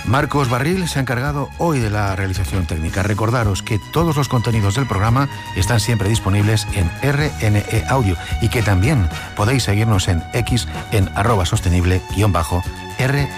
Marcos Barril se ha encargado hoy de la realización técnica. Recordaros que todos los contenidos del programa están siempre disponibles en RNE Audio y que también podéis seguirnos en X en @sostenible_R